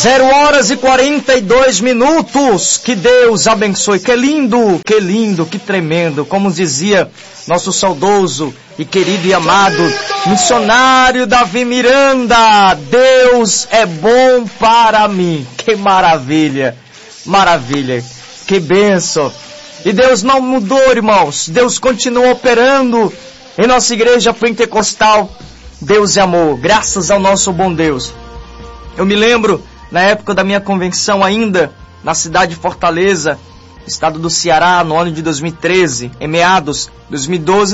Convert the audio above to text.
0h42. Que Deus abençoe. Que lindo, que tremendo. Como dizia nosso saudoso e querido e amado missionário Davi Miranda: Deus é bom para mim. Que maravilha, maravilha, que bênção. E Deus não mudou, irmãos. Deus continua operando em nossa igreja pentecostal. Deus é amor, graças ao nosso bom Deus. Eu me lembro, na época da minha convenção ainda, na cidade de Fortaleza, estado do Ceará, no ano de 2013, em meados de 2012,